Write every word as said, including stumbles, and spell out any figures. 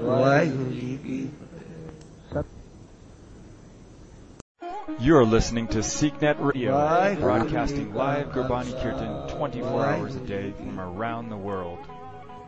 Waheguru ji Ki You're listening to SeekNet Radio, broadcasting live Gurbani Kirtan twenty-four hours a day from around the world.